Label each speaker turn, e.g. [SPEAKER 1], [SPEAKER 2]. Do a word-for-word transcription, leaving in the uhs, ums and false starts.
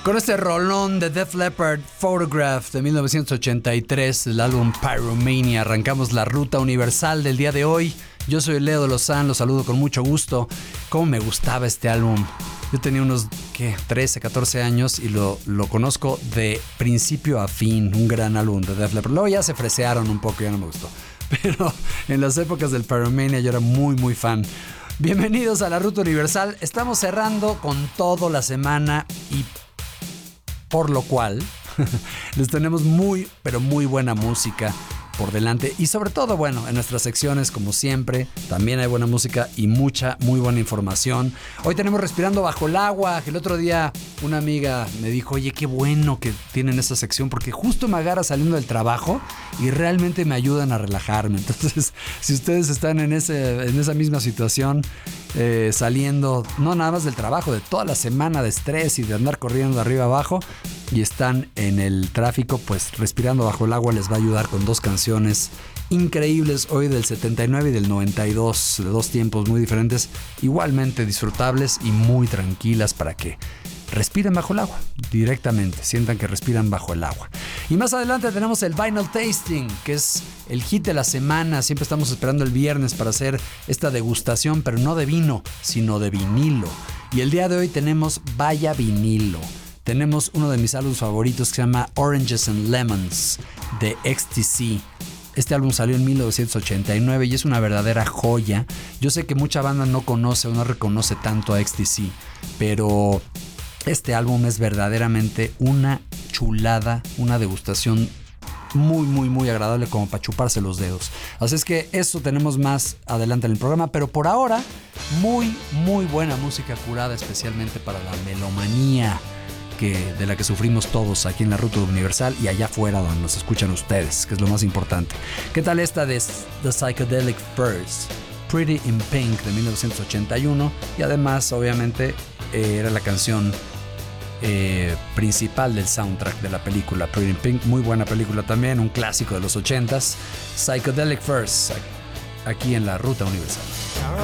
[SPEAKER 1] Con este rolón de Def Leppard, Photograph de mil novecientos ochenta y tres, del álbum Pyromania, arrancamos la ruta universal del día de hoy. Yo soy Leo de Lozán, los saludo con mucho gusto. Cómo me gustaba este álbum. Yo tenía unos, ¿qué? trece, catorce años y lo, lo conozco de principio a fin. Un gran álbum de Def Leppard. Luego ya se fresearon un poco, ya no me gustó. Pero en las épocas del Pyromania yo era muy, muy fan. Bienvenidos a la ruta universal. Estamos cerrando con todo la semana y por lo cual les tenemos muy, pero muy buena música por delante. Y sobre todo, bueno, en nuestras secciones, como siempre, también hay buena música y mucha, muy buena información. Hoy tenemos Respirando Bajo el Agua. El otro día una amiga me dijo, oye, qué bueno que tienen esa sección, porque justo me agarra saliendo del trabajo y realmente me ayudan a relajarme. Entonces, si ustedes están en, ese, en esa misma situación, eh, saliendo, no nada más del trabajo, de toda la semana de estrés y de andar corriendo de arriba abajo, y están en el tráfico, pues Respirando Bajo el Agua les va a ayudar con dos canciones increíbles, hoy del setenta y nueve y del noventa y dos, de dos tiempos muy diferentes, igualmente disfrutables y muy tranquilas para que respiren bajo el agua, directamente, sientan que respiran bajo el agua. Y más adelante tenemos el Vinyl Tasting, que es el hit de la semana. Siempre estamos esperando el viernes para hacer esta degustación, pero no de vino, sino de vinilo. Y el día de hoy tenemos Vaya Vinilo. Tenemos uno de mis álbumes favoritos que se llama Oranges and Lemons de X T C. Este álbum salió en mil novecientos ochenta y nueve y es una verdadera joya. Yo sé que mucha banda no conoce o no reconoce tanto a X T C, pero este álbum es verdaderamente una chulada, una degustación muy, muy, muy agradable como para chuparse los dedos. Así es que eso tenemos más adelante en el programa, pero por ahora, muy, muy buena música curada especialmente para la melomanía que, de la que sufrimos todos aquí en la Ruta Universal y allá afuera donde nos escuchan ustedes, que es lo más importante. ¿Qué tal esta de The Psychedelic Furs? Pretty in Pink de mil novecientos ochenta y uno, y además obviamente eh, era la canción eh, principal del soundtrack de la película Pretty in Pink, muy buena película también, un clásico de los ochentas. Psychedelic Furs, aquí en la Ruta Universal.